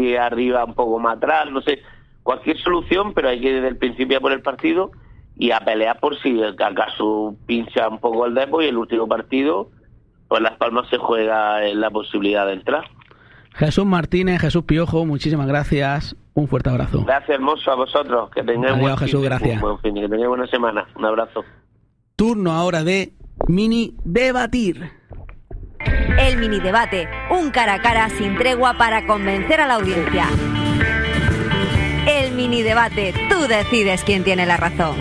pie arriba un poco más atrás, no sé, cualquier solución, pero hay que desde el principio a por el partido y a pelear por si acaso pincha un poco el Depor y el último partido, pues Las Palmas se juega en la posibilidad de entrar. Jesús Martínez, Jesús Piojo, muchísimas gracias. Un fuerte abrazo. Gracias, hermoso, a vosotros. Que tengáis Adiós, Jesús, gracias. Buen fin, que tengáis buena semana. Un abrazo. Turno ahora de mini debatir. El mini debate, un cara a cara sin tregua para convencer a la audiencia. El mini debate, tú decides quién tiene la razón.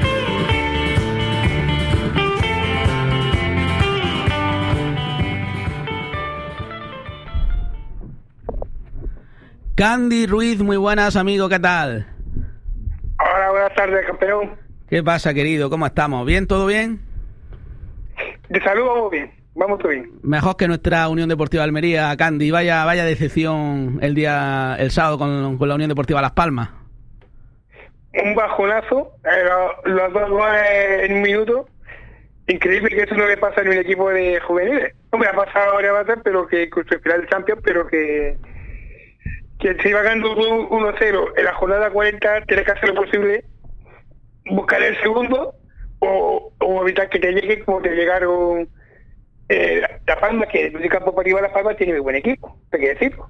Candy Ruiz, muy buenas, amigo, ¿qué tal? Hola, buenas tardes, campeón. ¿Qué pasa, querido? ¿Cómo estamos? ¿Bien? ¿Todo bien? De salud vamos bien, vamos todo bien. Mejor que nuestra Unión Deportiva Almería, Candy. Vaya decepción el sábado con la Unión Deportiva Las Palmas. Un bajonazo, los dos goles en un minuto. Increíble que eso no le pasa en un equipo de juveniles. No me ha pasado ahora a pero que con su final de Champions, pero que se iba ganando 1-0 en la jornada 40, tienes que hacer lo posible, buscar el segundo o evitar que te llegue como te llegaron La Palma, que de campo para arriba La Palma tiene muy buen equipo, hay que decirlo.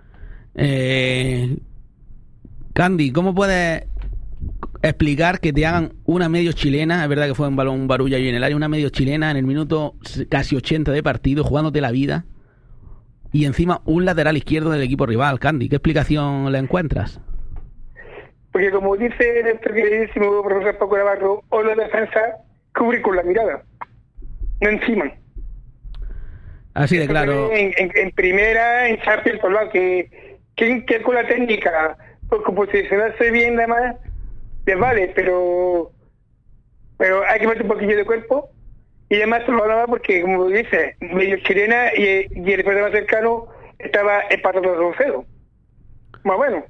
Candy, ¿cómo puedes explicar que te hagan una medio chilena? Es verdad que fue un barullo ahí en el área, una medio chilena en el minuto casi 80 de partido, jugándote la vida, y encima un lateral izquierdo del equipo rival. Candy, ¿qué explicación le encuentras? Porque como dice nuestro queridísimo profesor Paco Navarro, o la defensa cubre con la mirada, no encima. Así de claro. En primera, en Champions, por lado, que con la técnica, por posicionarse bien nada más, les vale, pero hay que meter un poquillo de cuerpo. Y además se lo hablaba porque, como dice, medio chilena y el partido más cercano estaba empatado 2-0. Más bueno.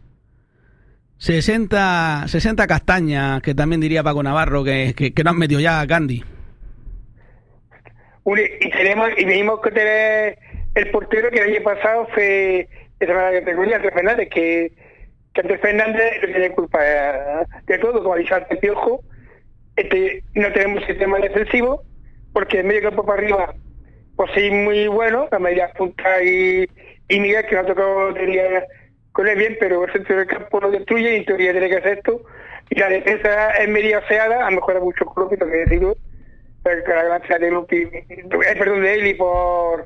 60 castañas, que también diría Paco Navarro, que no han metido ya a Candy. Y venimos con tener el portero que el año pasado fue esa categoría, Andrés Fernández, que Andrés Fernández no tiene culpa de todo, como ha dicho antes Piojo. No tenemos sistema defensivo, porque el medio campo para arriba, pues sí, muy bueno, la media punta y Miguel, que no ha tocado teoría con él bien, pero el centro del campo lo destruye y en teoría tiene que hacer esto. Y la defensa es media aseada, ha mejorado mucho Colombia, tengo que decirlo, la gracia de Lupi, de Eli por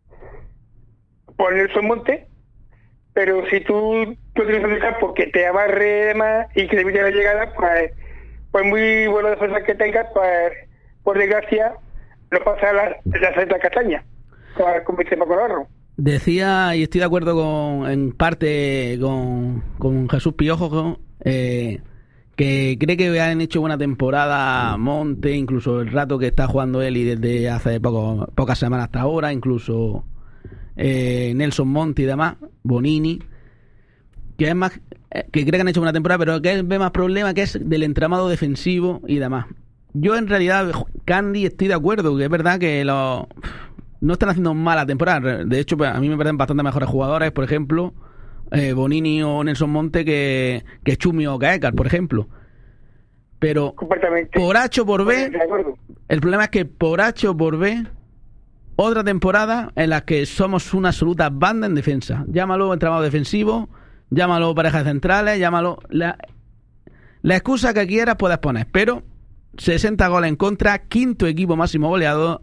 Nelson Monte. Pero si tú tienes el campo que te abarre más y que te evite la llegada, pues muy buena defensa que tengas, pues por desgracia no pasa la Santa Castaña, como dice Paco Navarro. Decía, y estoy de acuerdo en parte con Jesús Piojo, que cree que han hecho buena temporada Monte, incluso el rato que está jugando él y desde hace pocas semanas hasta ahora, incluso Nelson Monte y demás, Bonini, que es más, que cree que han hecho buena temporada, pero que ve más problema que es del entramado defensivo y demás. Yo en realidad, Candy, estoy de acuerdo, que es verdad que no están haciendo mala temporada. De hecho, a mí me parecen bastante mejores jugadores, por ejemplo, Bonini o Nelson Monte que Chumi o Caécar, por ejemplo. Pero por H o por B, el problema es que por H o por B, otra temporada en la que somos una absoluta banda en defensa. Llámalo entramado defensivo, llámalo parejas centrales, llámalo... La excusa que quieras puedes poner, pero 60 goles en contra, quinto equipo máximo goleado,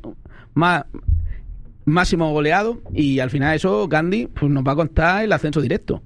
y al final eso, Candy, pues nos va a costar el ascenso directo.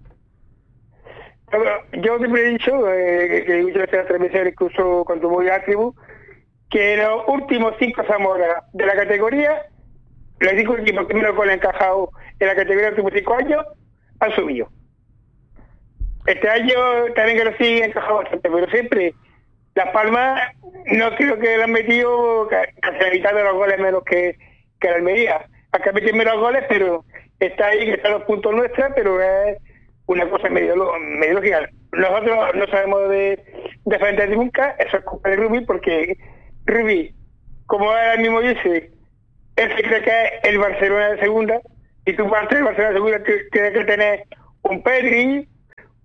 Yo siempre he dicho, que he dicho esta transmisión incluso cuando voy a Tribu, que los últimos 5 Zamora de la categoría, los 5 equipos que menos goles encajados en la categoría de los últimos 5 años, han subido. Este año también que lo sí encajado bastante, pero siempre Las Palmas no creo que le han metido casi la mitad de los goles menos que la Almería. Acá meten menos goles, pero está ahí, que están los puntos nuestros, pero es una cosa medio lógica. Nosotros no sabemos de defender nunca, eso es culpa de Rubi, porque Rubi, como él mismo dice, él se cree que es el Barcelona de segunda, y tú para ser el Barcelona de segunda tienes que tener un Pedri,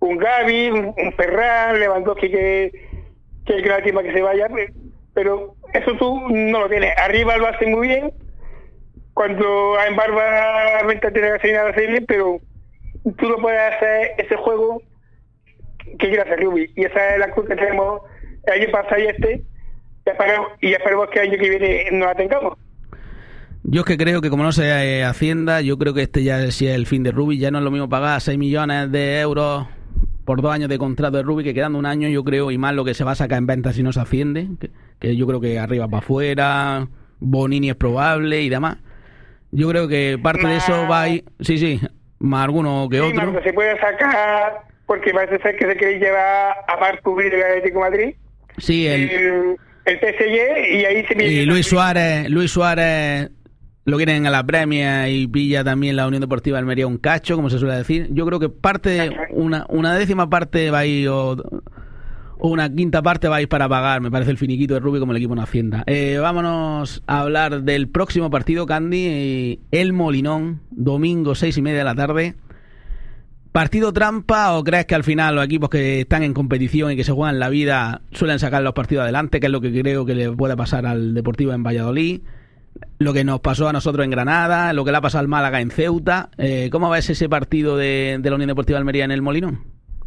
un Gavi, un Ferran, Lewandowski que es la última que se vaya, pero eso tú no lo tienes. Arriba lo hace muy bien, cuando en Barba Venta tiene que hacer bien, pero tú no puedes hacer ese juego que quiere hacer Rubi, y esa es la cruz que tenemos el año pasado y esperemos que el año que viene no la tengamos. Yo es que creo que como no sea Hacienda, yo creo que este ya sí es el fin de Rubi. Ya no es lo mismo pagar 6 millones de euros por 2 años de contrato de Rubi, que quedando un año, yo creo, y más lo que se va a sacar en ventas si no se asciende, que yo creo que arriba para afuera, Bonini es probable y demás. Yo creo que parte de eso va a ir, sí, más alguno que otro. Más que se puede sacar, porque parece ser que se quiere llevar a Marco Gris del Atlético de Madrid. Sí, el PSG, y ahí se viene. Y Luis Suárez lo quieren a la Premier y pilla también la Unión Deportiva Almería un cacho, como se suele decir. Yo creo que parte, una décima parte va a ir, o una quinta parte va a ir para pagar, me parece, el finiquito de Rubi como el equipo en Hacienda. Vámonos a hablar del próximo partido, Candy. El Molinón, domingo 6:30 de la tarde. ¿Partido trampa o crees que al final los equipos que están en competición y que se juegan la vida suelen sacar los partidos adelante, que es lo que creo que le puede pasar al Deportivo en Valladolid? Lo que nos pasó a nosotros en Granada, lo que le ha pasado al Málaga en Ceuta. ¿Cómo ves ese partido de la Unión Deportiva Almería en el Molinón?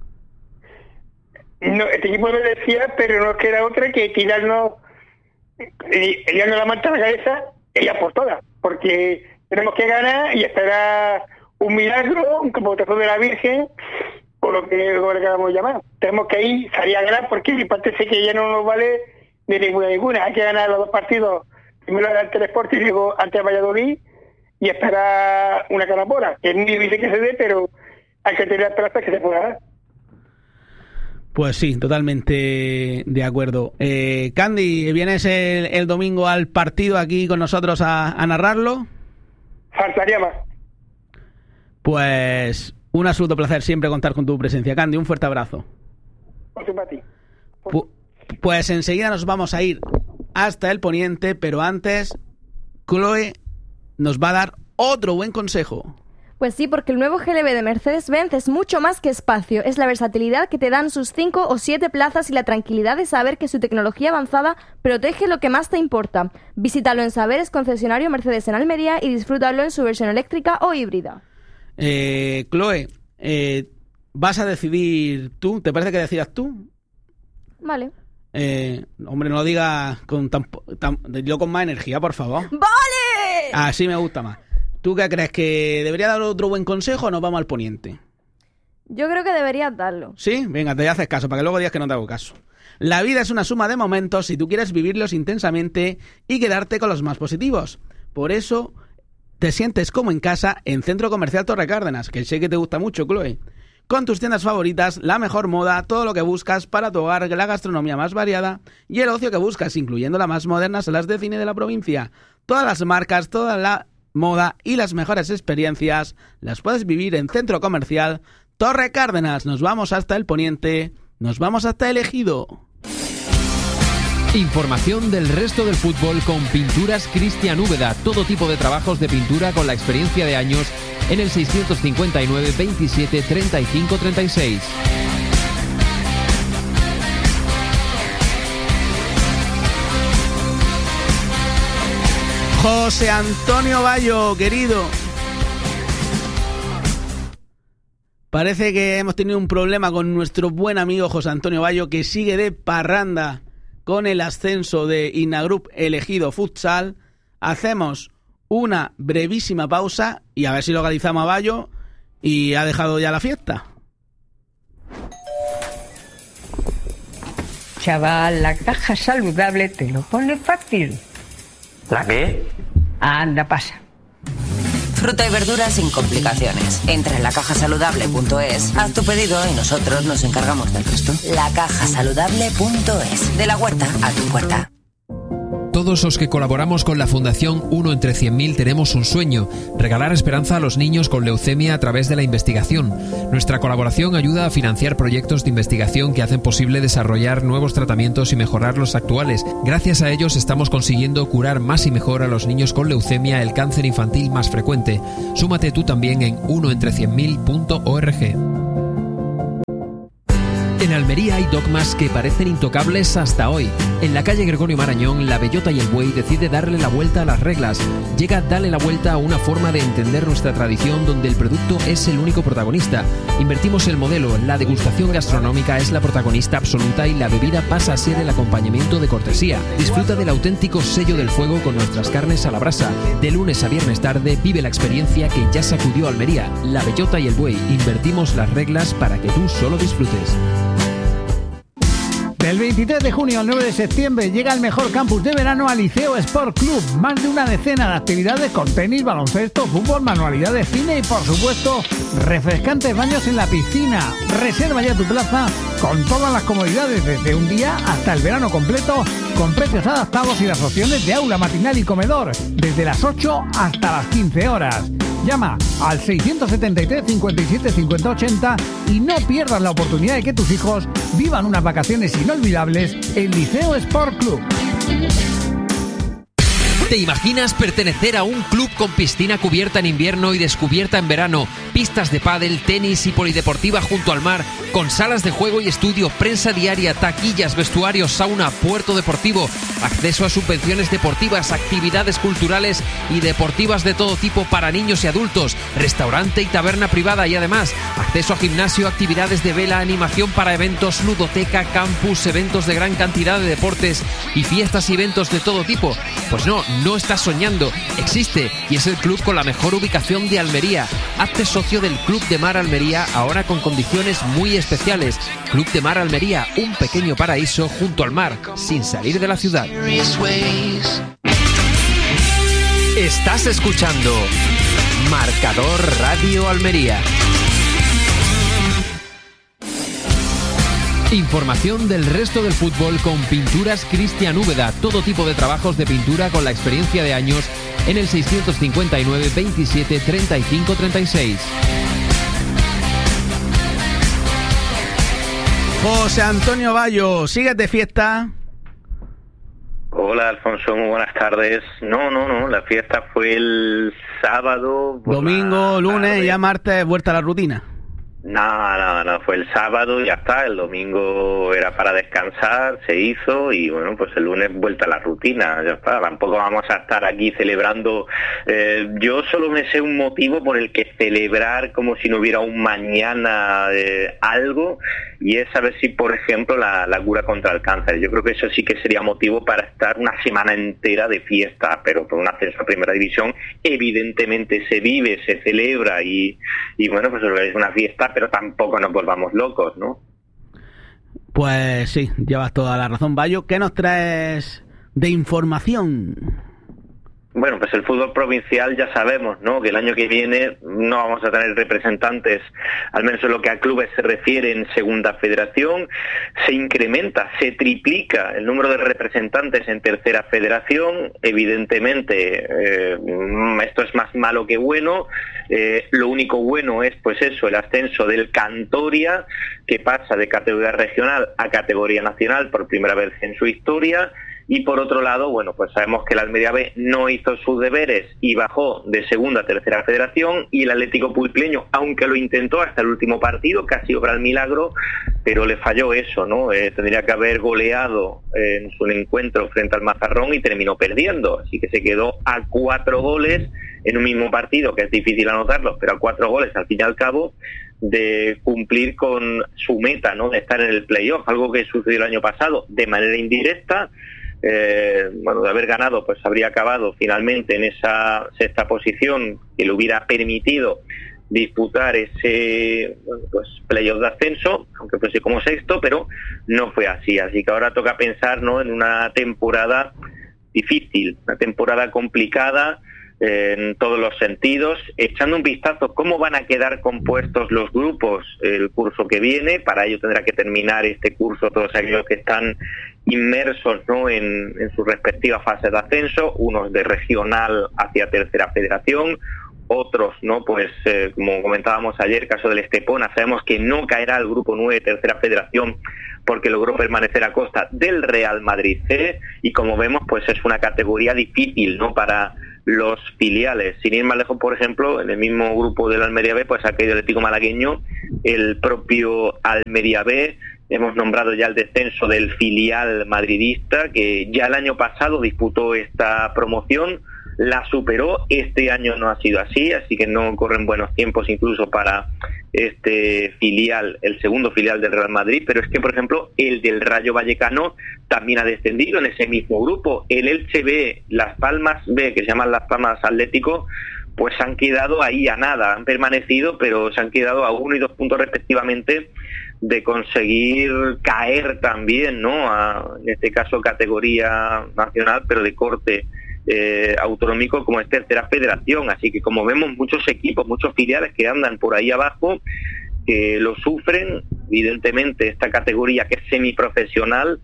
No, este equipo me decía, pero no queda otra que tirarnos la manta a la cabeza ella por todas, porque tenemos que ganar y esperar un milagro, un capotazo de la Virgen, o lo que queramos llamar. Tenemos que ir, salir a ganar, porque mi parte sé que ya no nos vale de ninguna. Hay que ganar los dos partidos, primero ante el Sporting y luego ante el Valladolid, y esperar una carambola, que es muy difícil que se dé, pero hay que tener esperanza que se pueda dar. Pues sí, totalmente de acuerdo. Candy, ¿vienes el domingo al partido aquí con nosotros a narrarlo? Faltaría más. Pues un absoluto placer siempre contar con tu presencia, Candy. Un fuerte abrazo. Para ti. Pues enseguida nos vamos a ir hasta el Poniente, pero antes Chloe nos va a dar otro buen consejo. Pues sí, porque el nuevo GLB de Mercedes-Benz es mucho más que espacio. Es la versatilidad que te dan sus 5 o 7 plazas y la tranquilidad de saber que su tecnología avanzada protege lo que más te importa. Visítalo en Saberes, concesionario Mercedes en Almería, y disfrútalo en su versión eléctrica o híbrida. Chloe, ¿vas a decidir tú? ¿Te parece que decidas tú? Vale. Hombre, no lo digas con dilo con más energía, por favor. ¡Vale! Así me gusta más. ¿Tú qué crees? ¿Que debería dar otro buen consejo o nos vamos al Poniente? Yo creo que deberías darlo. ¿Sí? Venga, te haces caso, para que luego digas que no te hago caso. La vida es una suma de momentos si tú quieres vivirlos intensamente y quedarte con los más positivos. Por eso te sientes como en casa en Centro Comercial Torre Cárdenas, que sé que te gusta mucho, Chloe. Con tus tiendas favoritas, la mejor moda, todo lo que buscas para tu hogar, la gastronomía más variada y el ocio que buscas, incluyendo las más modernas salas de cine de la provincia. Todas las marcas, toda la moda y las mejores experiencias las puedes vivir en Centro Comercial Torre Cárdenas. Nos vamos hasta el Poniente, nos vamos hasta el Ejido. Información del resto del fútbol con Pinturas Cristian Úbeda. Todo tipo de trabajos de pintura con la experiencia de años en el 659 27 35 36. José Antonio Bayo, querido. Parece que hemos tenido un problema con nuestro buen amigo José Antonio Bayo, que sigue de parranda con el ascenso de Innagroup Elegido Futsal. Hacemos una brevísima pausa y a ver si localizamos a Bayo y ha dejado ya la fiesta. Chaval, la caja saludable te lo pone fácil. ¿La qué? Anda, pasa. Fruta y verdura sin complicaciones. Entra en lacajasaludable.es, haz tu pedido y nosotros nos encargamos del resto. Lacajasaludable.es. De la huerta a tu puerta. Todos los que colaboramos con la Fundación 1 entre 100.000 tenemos un sueño: regalar esperanza a los niños con leucemia a través de la investigación. Nuestra colaboración ayuda a financiar proyectos de investigación que hacen posible desarrollar nuevos tratamientos y mejorar los actuales. Gracias a ellos estamos consiguiendo curar más y mejor a los niños con leucemia, el cáncer infantil más frecuente. Súmate tú también en 1entre100.000.org. En Almería hay dogmas que parecen intocables hasta hoy. En la calle Gregorio Marañón, La Bellota y el Buey decide darle la vuelta a las reglas. Llega Dale la vuelta a una forma de entender nuestra tradición donde el producto es el único protagonista. Invertimos el modelo, la degustación gastronómica es la protagonista absoluta y la bebida pasa a ser el acompañamiento de cortesía. Disfruta del auténtico sello del fuego con nuestras carnes a la brasa. De lunes a viernes tarde vive la experiencia que ya sacudió Almería. La Bellota y el Buey. Invertimos las reglas para que tú solo disfrutes. Del 23 de junio al 9 de septiembre llega el mejor campus de verano al Liceo Sport Club. Más de una decena de actividades con tenis, baloncesto, fútbol, manualidades, cine y, por supuesto, refrescantes baños en la piscina. Reserva ya tu plaza con todas las comodidades desde un día hasta el verano completo, con precios adaptados y las opciones de aula, matinal y comedor, desde las 8 hasta las 15 horas. Llama al 673 57 50 80 y no pierdas la oportunidad de que tus hijos vivan unas vacaciones inolvidables en Liceo Sport Club. ¿Te imaginas pertenecer a un club con piscina cubierta en invierno y descubierta en verano, pistas de pádel, tenis y polideportiva junto al mar, con salas de juego y estudio, prensa diaria, taquillas, vestuarios, sauna, puerto deportivo, acceso a subvenciones deportivas, actividades culturales y deportivas de todo tipo para niños y adultos, restaurante y taberna privada y además acceso a gimnasio, actividades de vela, animación para eventos, ludoteca, campus, eventos de gran cantidad de deportes y fiestas y eventos de todo tipo? Pues no estás soñando, existe y es el club con la mejor ubicación de Almería. Hazte socio del Club de Mar Almería ahora con condiciones muy especiales. Club de Mar Almería, un pequeño paraíso junto al mar, sin salir de la ciudad. Estás escuchando Marcador Radio Almería. Información del resto del fútbol con Pinturas Cristian Úbeda. Todo tipo de trabajos de pintura con la experiencia de años en el 659 27 35 36. José Antonio Bayo, ¿sigues de fiesta? Hola, Alfonso, muy buenas tardes. No, la fiesta fue el sábado. Domingo, lunes y ya martes, vuelta a la rutina. No, fue el sábado y ya está, el domingo era para descansar, se hizo y bueno, pues el lunes vuelta a la rutina, ya está, tampoco vamos a estar aquí celebrando, yo solo me sé un motivo por el que celebrar como si no hubiera un mañana algo, y es saber si, por ejemplo, la cura contra el cáncer. Yo creo que eso sí que sería motivo para estar una semana entera de fiesta, pero por un ascenso a Primera División evidentemente se vive, se celebra y bueno, pues es una fiesta, pero tampoco nos volvamos locos, ¿no? Pues sí, llevas toda la razón, Bayo. ¿Qué nos traes de información? Bueno, pues el fútbol provincial ya sabemos, ¿no?, que el año que viene no vamos a tener representantes, al menos en lo que a clubes se refiere, en Segunda Federación. Se incrementa, se triplica el número de representantes en Tercera Federación. Evidentemente, esto es más malo que bueno. Lo único bueno es, pues eso, el ascenso del Cantoria, que pasa de categoría regional a categoría nacional por primera vez en su historia. Y por otro lado, bueno, pues sabemos que el Almería B no hizo sus deberes y bajó de Segunda a Tercera Federación, y el Atlético Puigleño, aunque lo intentó hasta el último partido, casi obra el milagro, pero le falló eso, ¿no? Tendría que haber goleado en su encuentro frente al Mazarrón y terminó perdiendo, así que se quedó a 4 goles en un mismo partido, que es difícil anotarlos, pero a 4 goles al fin y al cabo de cumplir con su meta, ¿no?, de estar en el playoff, algo que sucedió el año pasado de manera indirecta. Bueno, de haber ganado, pues habría acabado finalmente en esa sexta posición que le hubiera permitido disputar ese, bueno, pues playoff de ascenso, aunque fuese como sexto, pero no fue así. Así que ahora toca pensar, ¿no?, en una temporada difícil, una temporada complicada en todos los sentidos, echando un vistazo cómo van a quedar compuestos los grupos el curso que viene. Para ello tendrá que terminar este curso todos aquellos que están inmersos, ¿no?, en sus respectivas fases de ascenso, unos de regional hacia Tercera Federación, otros, ¿no?, pues como comentábamos ayer, caso del Estepona, sabemos que no caerá el grupo 9 de Tercera Federación porque logró permanecer a costa del Real Madrid C, y como vemos, pues es una categoría difícil, ¿no?, para los filiales. Sin ir más lejos, por ejemplo, en el mismo grupo del Almería B, pues ha caído el Atlético Malagueño, el propio Almería B, hemos nombrado ya el descenso del filial madridista, que ya el año pasado disputó esta promoción, la superó. Este año no ha sido así que no corren buenos tiempos incluso para este filial, el segundo filial del Real Madrid, pero es que, por ejemplo, el del Rayo Vallecano también ha descendido en ese mismo grupo. El Elche B, Las Palmas B, que se llaman Las Palmas Atlético, pues han quedado ahí a nada, han permanecido, pero se han quedado a 1 y 2 puntos respectivamente de conseguir caer también, ¿no? En este caso categoría nacional, pero de corte autonómico, como es tercera federación. Así que, como vemos, muchos equipos, muchos filiales que andan por ahí abajo, que lo sufren. Evidentemente esta categoría, que es semiprofesional,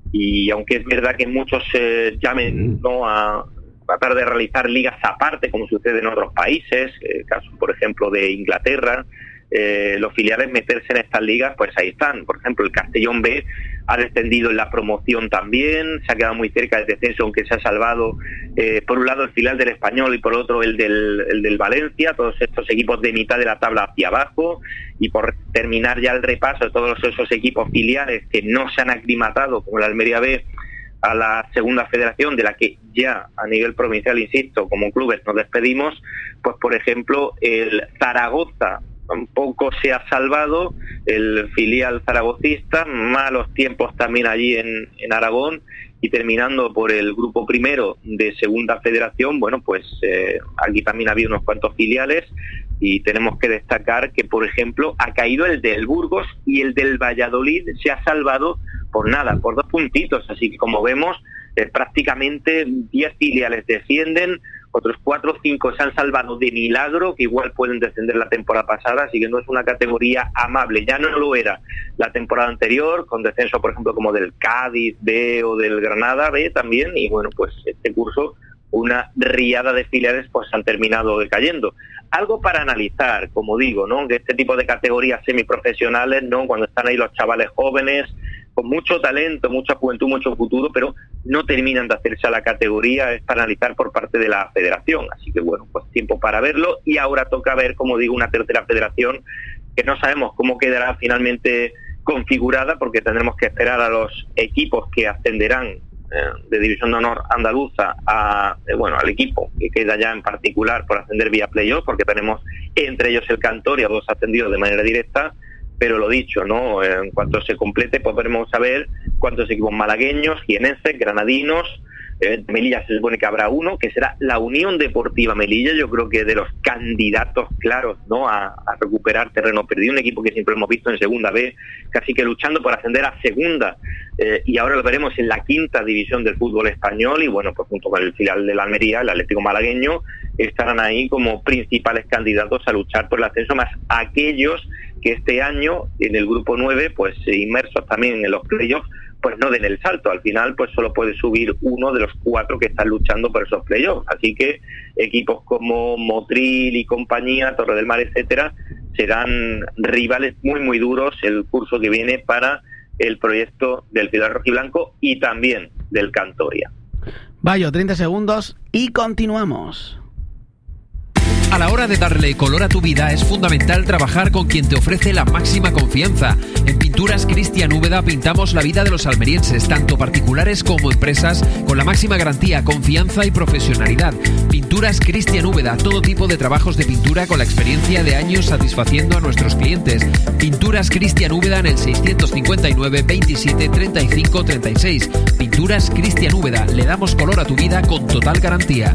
y aunque es verdad que muchos llamen, ¿no?, a tratar de realizar ligas aparte, como sucede en otros países, caso por ejemplo de Inglaterra, los filiales meterse en estas ligas, pues ahí están. Por ejemplo, el Castellón B ha descendido en la promoción también, se ha quedado muy cerca del descenso, aunque se ha salvado por un lado el filial del Español y por otro el del Valencia, todos estos equipos de mitad de la tabla hacia abajo. Y por terminar ya el repaso de todos esos equipos filiales que no se han aclimatado, como la Almería B, a la segunda federación, de la que ya a nivel provincial, insisto, como clubes nos despedimos, pues por ejemplo el Zaragoza tampoco se ha salvado, el filial zaragocista, malos tiempos también allí en Aragón. Y terminando por el grupo primero de segunda federación, bueno, pues aquí también había unos cuantos filiales, y tenemos que destacar que, por ejemplo, ha caído el del Burgos, y el del Valladolid se ha salvado por nada, por 2 puntitos. Así que, como vemos, prácticamente 10 filiales descienden, otros 4 o 5 se han salvado de milagro, que igual pueden descender la temporada pasada. Así que no es una categoría amable, ya no lo era la temporada anterior, con descenso, por ejemplo, como del Cádiz B o del Granada B también. Y bueno, pues este curso una riada de filiales pues han terminado decayendo. Algo para analizar, como digo, ¿no?, de este tipo de categorías semiprofesionales, ¿no?, cuando están ahí los chavales jóvenes con mucho talento, mucha juventud, mucho futuro, pero no terminan de hacerse a la categoría, es para analizar por parte de la federación. Así que bueno, pues tiempo para verlo. Y ahora toca ver, como digo, una tercera federación que no sabemos cómo quedará finalmente configurada, porque tendremos que esperar a los equipos que ascenderán de División de Honor andaluza al equipo que queda ya en particular por ascender vía playoff, porque tenemos entre ellos el Cantoria, 2 ascendidos de manera directa. Pero lo dicho, ¿no?, en cuanto se complete, pues veremos a ver cuántos equipos malagueños, jienenses, granadinos. Melilla se supone que habrá uno, que será la Unión Deportiva Melilla. Yo creo que de los candidatos claros, ¿no?, a recuperar terreno perdido, un equipo que siempre hemos visto en segunda B, casi que luchando por ascender a segunda, y ahora lo veremos en la 5ª división del fútbol español. Y bueno, pues junto con el filial de la Almería, el Atlético Malagueño, estarán ahí como principales candidatos a luchar por el ascenso, más aquellos que este año en el grupo 9, pues inmersos también en los playoffs, pues no den el salto. Al final pues solo puede subir uno de los 4 que están luchando por esos playoffs. Así que equipos como Motril y compañía, Torre del Mar, etcétera, serán rivales muy muy duros el curso que viene para el proyecto del filial rojiblanco y también del Cantoria. Bayo, 30 segundos y continuamos. A la hora de darle color a tu vida es fundamental trabajar con quien te ofrece la máxima confianza. En Pinturas Cristian Úbeda pintamos la vida de los almerienses, tanto particulares como empresas, con la máxima garantía, confianza y profesionalidad. Pinturas Cristian Úbeda, todo tipo de trabajos de pintura con la experiencia de años satisfaciendo a nuestros clientes. Pinturas Cristian Úbeda en el 659 27 35 36. Pinturas Cristian Úbeda, le damos color a tu vida con total garantía.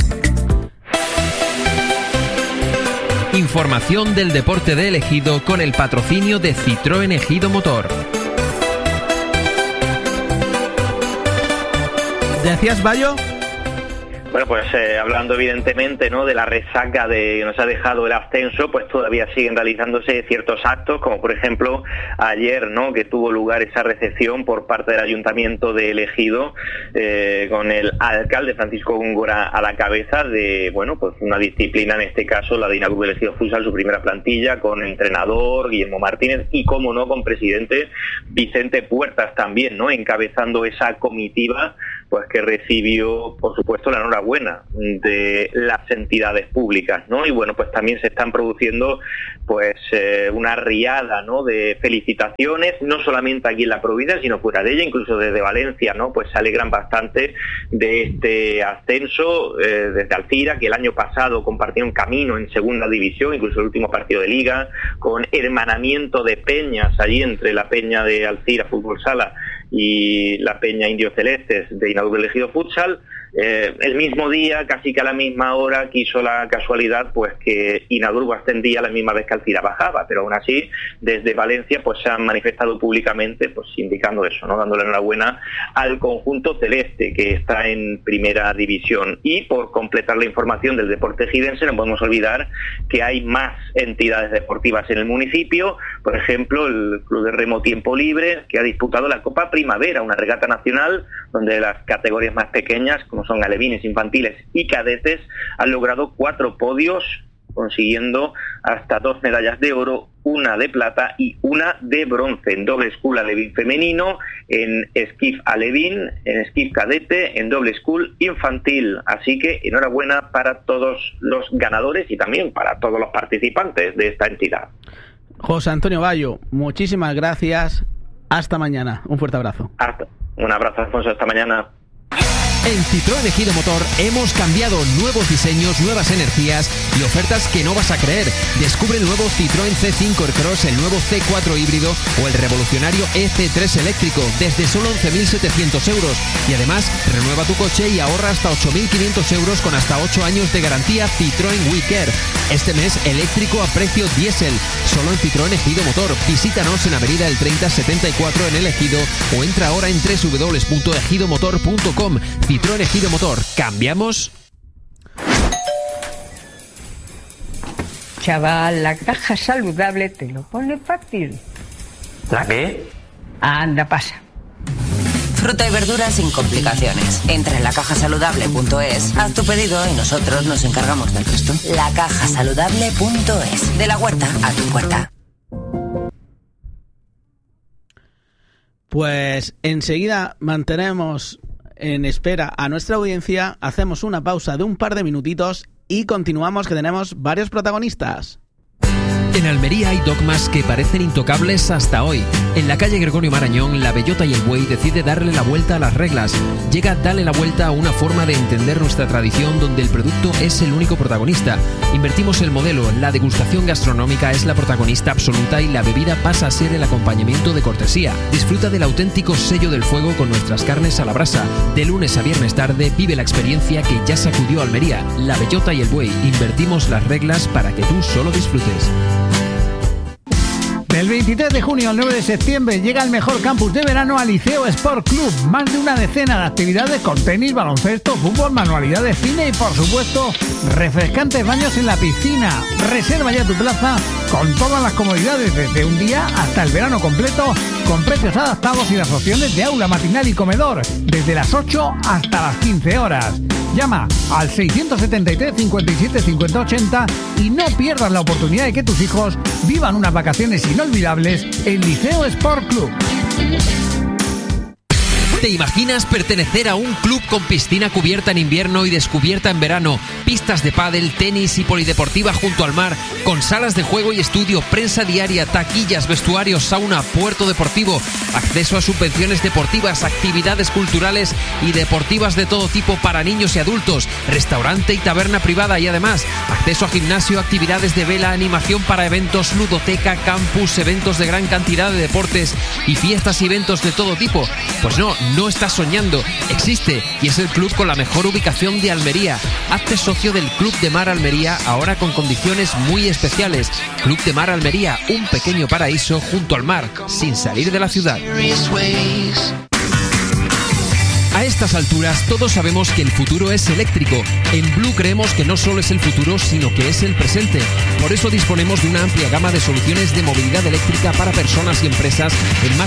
Información del deporte de Ejido con el patrocinio de Citroën Ejido Motor. ¿Decías, Bayo? Bueno, pues hablando evidentemente, ¿no?, de la resaca que nos ha dejado el ascenso, pues todavía siguen realizándose ciertos actos, como por ejemplo ayer, ¿no?, que tuvo lugar esa recepción por parte del Ayuntamiento de El Ejido, con el alcalde Francisco Góngora a la cabeza de, bueno, pues una disciplina, en este caso la de Club del Ejido Futsal, su primera plantilla, con entrenador Guillermo Martínez y, como no, con presidente Vicente Puertas también, ¿no?, encabezando esa comitiva pues que recibió, por supuesto, la enhorabuena de las entidades públicas, ¿no? Y bueno, pues también se están produciendo pues una riada, ¿no?, de felicitaciones, no solamente aquí en la provincia, sino fuera de ella, incluso desde Valencia, ¿no? Pues se alegran bastante de este ascenso desde Alcira, que el año pasado compartieron camino en segunda división, incluso el último partido de liga, con hermanamiento de peñas allí entre la peña de Alcira Fútbol Sala y la peña Indios Celestes de Inadurbe Elegido Futsal. El mismo día, casi que a la misma hora, quiso la casualidad pues que Inadurbe ascendía a la misma vez que Alcira bajaba, pero aún así desde Valencia pues se han manifestado públicamente pues indicando eso, ¿no?, dándole enhorabuena al conjunto celeste que está en primera división. Y por completar la información del deporte ejidense, no podemos olvidar que hay más entidades deportivas en el municipio. Por ejemplo, el Club de Remo Tiempo Libre, que ha disputado la Copa Primavera, una regata nacional donde las categorías más pequeñas, como son alevines, infantiles y cadetes, han logrado 4 podios, consiguiendo hasta 2 medallas de oro, 1 de plata y 1 de bronce en doble school alevín femenino, en esquif alevín, en esquif cadete, en doble school infantil. Así que enhorabuena para todos los ganadores y también para todos los participantes de esta entidad. José Antonio Bayo, muchísimas gracias. Hasta mañana. Un fuerte abrazo. Un abrazo, Alfonso. Hasta mañana. En Citroën Ejido Motor hemos cambiado, nuevos diseños, nuevas energías y ofertas que no vas a creer. Descubre el nuevo Citroën C5 Aircross, el nuevo C4 híbrido o el revolucionario EC3 eléctrico desde solo 11.700 euros. Y además, renueva tu coche y ahorra hasta 8.500 euros con hasta 8 años de garantía Citroën WeCare. Este mes eléctrico a precio diésel, solo en Citroën Ejido Motor. Visítanos en Avenida El 3074 en El Ejido o entra ahora en www.ejidomotor.com. Citroën Ejido Motor. ¿Cambiamos? Chaval, la caja saludable te lo pone fácil. ¿La qué? Anda, pasa. Fruta y verdura sin complicaciones. Entra en lacajasaludable.es, haz tu pedido y nosotros nos encargamos del resto. Lacajasaludable.es. De la huerta a tu puerta. Pues enseguida mantenemos en espera a nuestra audiencia, hacemos una pausa de un par de minutitos y continuamos, que tenemos varios protagonistas. En Almería hay dogmas que parecen intocables hasta hoy. En la calle Gregorio Marañón, la Bellota y el Buey decide darle la vuelta a las reglas. Llega Dale la Vuelta a una forma de entender nuestra tradición donde el producto es el único protagonista. Invertimos el modelo, la degustación gastronómica es la protagonista absoluta y la bebida pasa a ser el acompañamiento de cortesía. Disfruta del auténtico sello del fuego con nuestras carnes a la brasa. De lunes a viernes tarde vive la experiencia que ya sacudió Almería. La Bellota y el Buey. Invertimos las reglas para que tú solo disfrutes. Del 23 de junio al 9 de septiembre llega el mejor campus de verano al Liceo Sport Club. Más de una decena de actividades con tenis, baloncesto, fútbol, manualidades, cine y, por supuesto, refrescantes baños en la piscina. Reserva ya tu plaza con todas las comodidades desde un día hasta el verano completo, con precios adaptados y las opciones de aula, matinal y comedor, desde las 8 hasta las 15 horas. Llama al 673 57 50 80 y no pierdas la oportunidad de que tus hijos vivan unas vacaciones inolvidables en Liceo Sport Club. ¿Te imaginas pertenecer a un club con piscina cubierta en invierno y descubierta en verano, pistas de pádel, tenis y polideportiva junto al mar, con salas de juego y estudio, prensa diaria, taquillas, vestuarios, sauna, puerto deportivo, acceso a subvenciones deportivas, actividades culturales y deportivas de todo tipo para niños y adultos, restaurante y taberna privada y además acceso a gimnasio, actividades de vela, animación para eventos, ludoteca, campus, eventos de gran cantidad de deportes y fiestas y eventos de todo tipo? Pues no estás soñando, existe y es el club con la mejor ubicación de Almería. Hazte socio del Club de Mar Almería, ahora con condiciones muy especiales. Club de Mar Almería, un pequeño paraíso junto al mar, sin salir de la ciudad. A estas alturas todos sabemos que el futuro es eléctrico. En Blue creemos que no solo es el futuro, sino que es el presente. Por eso disponemos de una amplia gama de soluciones de movilidad eléctrica para personas y empresas en más